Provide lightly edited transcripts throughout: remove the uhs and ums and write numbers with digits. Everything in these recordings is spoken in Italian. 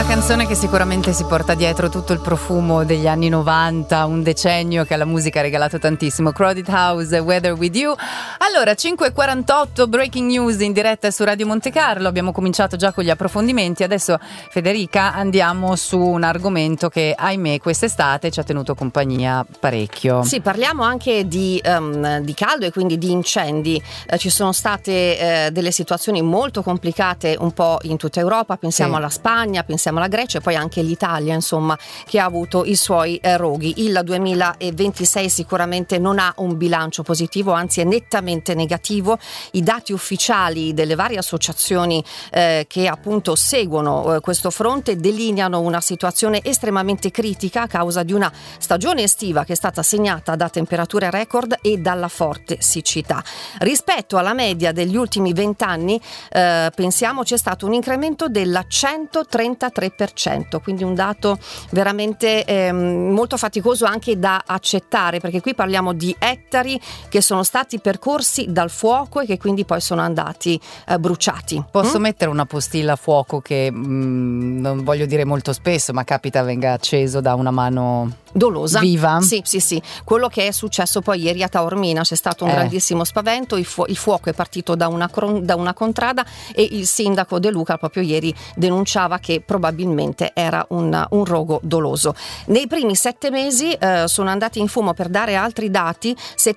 Una canzone che sicuramente si porta dietro tutto il profumo degli anni 90, un decennio che alla musica ha regalato tantissimo. Crowded House, Weather With You. Allora, 5:48, breaking news in diretta su Radio Monte Carlo. Abbiamo cominciato già con gli approfondimenti. Adesso, Federica, andiamo su un argomento che, ahimè, quest'estate ci ha tenuto compagnia parecchio. Sì, parliamo anche di caldo e quindi di incendi. Ci sono state delle situazioni molto complicate un po' in tutta Europa. Pensiamo alla Spagna, pensiamo alla Grecia e poi anche l'Italia, insomma, che ha avuto i suoi roghi. Il 2026 sicuramente non ha un bilancio positivo, anzi è nettamente negativo. I dati ufficiali delle varie associazioni che appunto seguono questo fronte delineano una situazione estremamente critica a causa di una stagione estiva che è stata segnata da temperature record e dalla forte siccità. Rispetto alla media degli ultimi 20 anni, pensiamo c'è stato un incremento della 133%, quindi un dato veramente molto faticoso anche da accettare, perché qui parliamo di ettari che sono stati percorsi dal fuoco e che quindi poi sono andati bruciati. Posso mettere una postilla a fuoco che non voglio dire molto spesso, ma capita venga acceso da una mano dolosa, viva? Sì. Quello che è successo poi ieri a Taormina, c'è stato un grandissimo spavento, il fuoco è partito da una contrada e il sindaco De Luca proprio ieri denunciava che probabilmente era un rogo doloso. Nei primi 7 mesi sono andati in fumo, per dare altri dati,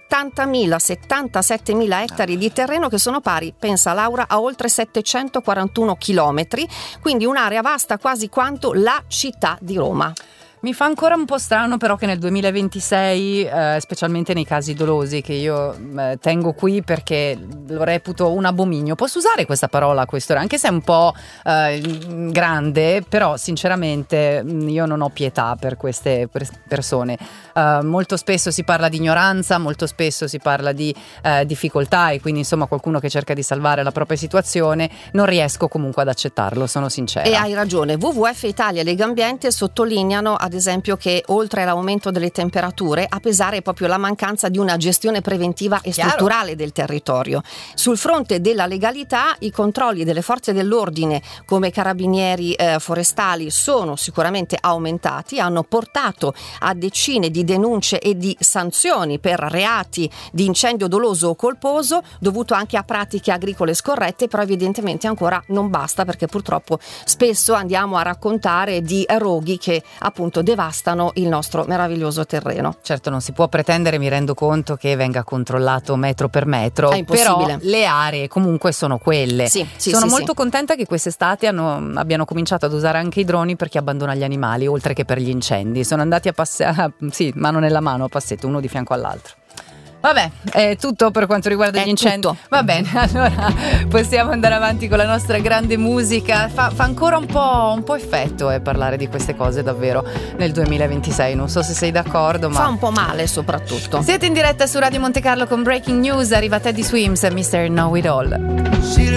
77.000 ettari di terreno che sono pari, pensa Laura, a oltre 741 chilometri, quindi un'area vasta quasi quanto la città di Roma. Mi fa ancora un po' strano però che nel 2026, specialmente nei casi dolosi, che io tengo qui perché lo reputo un abominio. Posso usare questa parola a quest'ora, anche se è un po' grande, però sinceramente io non ho pietà per queste persone. Molto spesso si parla di ignoranza, molto spesso si parla di difficoltà e quindi insomma qualcuno che cerca di salvare la propria situazione. Non riesco comunque ad accettarlo, sono sincera. E hai ragione, WWF Italia e Legambiente sottolineano ad esempio che oltre all'aumento delle temperature a pesare proprio la mancanza di una gestione preventiva e strutturale del territorio. Sul fronte della legalità, i controlli delle forze dell'ordine come carabinieri forestali sono sicuramente aumentati, hanno portato a decine di denunce e di sanzioni per reati di incendio doloso o colposo dovuto anche a pratiche agricole scorrette, però evidentemente ancora non basta, perché purtroppo spesso andiamo a raccontare di roghi che appunto devastano il nostro meraviglioso terreno. Certo, non si può pretendere, mi rendo conto, che venga controllato metro per metro, è impossibile. Però le aree comunque sono quelle. Sono molto contenta che quest'estate abbiano cominciato ad usare anche i droni per chi abbandona gli animali, oltre che per gli incendi. Sono andati a passare, mano nella mano, a passetto, uno di fianco all'altro. Vabbè, è tutto per quanto riguarda gli incendi. Tutto. Va bene, allora possiamo andare avanti con la nostra grande musica. Fa ancora un po' effetto parlare di queste cose davvero nel 2026. Non so se sei d'accordo, ma fa un po' male soprattutto. Siete in diretta su Radio Monte Carlo con Breaking News. Arriva Teddy Swims e Mr. Know It All.